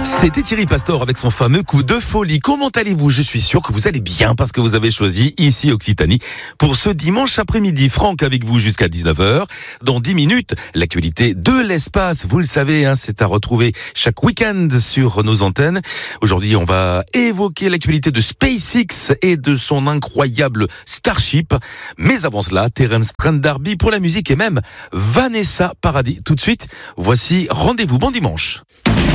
C'était Thierry Pastor avec son fameux coup de folie. Comment allez-vous ? Je suis sûr que vous allez bien parce que vous avez choisi ici Occitanie pour ce dimanche après-midi. Franck avec vous jusqu'à 19h. Dans 10 minutes, l'actualité de l'espace. Vous le savez, c'est à retrouver chaque week-end sur nos antennes. Aujourd'hui, on va évoquer l'actualité de SpaceX et de son incroyable Starship. Mais avant cela, Terence Trent D'Arby pour la musique et même Vanessa Paradis. Tout de suite, voici Rendez-vous. Bon dimanche.